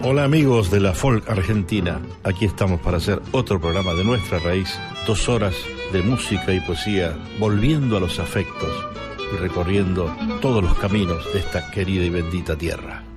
Hola amigos de la folk argentina, aquí estamos para hacer otro programa de nuestra raíz, 2 horas de música y poesía, volviendo a los afectos y recorriendo todos los caminos de esta querida y bendita tierra.